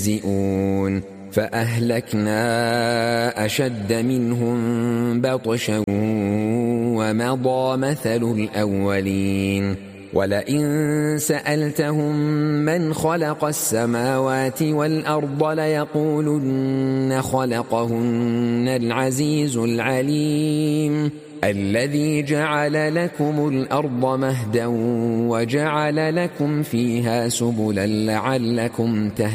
يستهزئون فأهلكنا أشد منهم بطشا ومضى مثل الأولين ولئن سألتهم من خلق السماوات والأرض ليقولن خلقهن العزيز العليم الذي جعل لكم الأرض مهدا وجعل لكم فيها سبلا لعلكم تهتدون